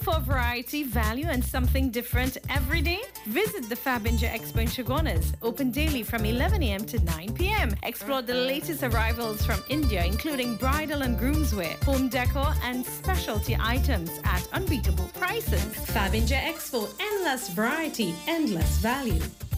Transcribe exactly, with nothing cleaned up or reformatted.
for variety, value, and something different every day? Visit the Fabinja Expo in Chaguanas, open daily from eleven a m to nine p m Explore the latest arrivals from India, including bridal and groomswear, home decor, and specialty items at unbeatable prices. Fabinja Expo, endless variety, endless value.